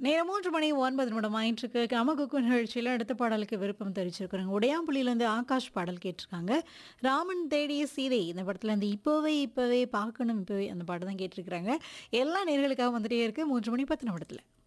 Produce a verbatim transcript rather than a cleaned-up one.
நேரம் மூன்று மணி ஒன்பது நிமிடம் ஆயிட்டிருக்கு. கம குக்கு நிகழ்ச்சியில அடுத்த பாடலுக்கு விருப்பம் தெரிவிச்சிருக்கிறேங்க. உடையாம்புலியிலேருந்து ஆகாஷ் பாடல் கேட்டிருக்காங்க. ராமன் தேடிய சீதை இந்த படத்துல இருந்து இப்போவே இப்போவே பார்க்கணும் இப்போவே அந்த பாட்டு தான் கேட்டிருக்கிறாங்க. எல்லா நேயர்களுக்காகவும் வந்துட்டே இருக்கு. மூன்று மணி பத்து நிமிடத்துல.